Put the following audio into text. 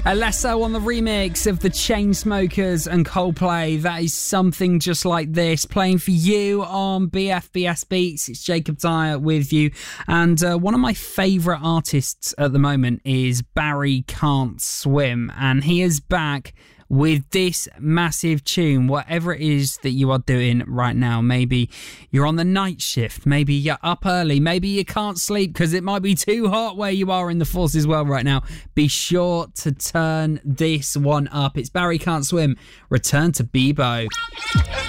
Alesso on the remix of the Chainsmokers and Coldplay. That is Something Just Like This, playing for you on BFBS Beats. It's Jacob Dyer with you. And one of my favourite artists at the moment is Barry Can't Swim. And he is back with this massive tune. Whatever it is that you are doing right now, maybe you're on the night shift, maybe you're up early, maybe you can't sleep because it might be too hot where you are in the Forces world right now, be sure to turn this one up. It's Barry Can't Swim, Return to Bebo.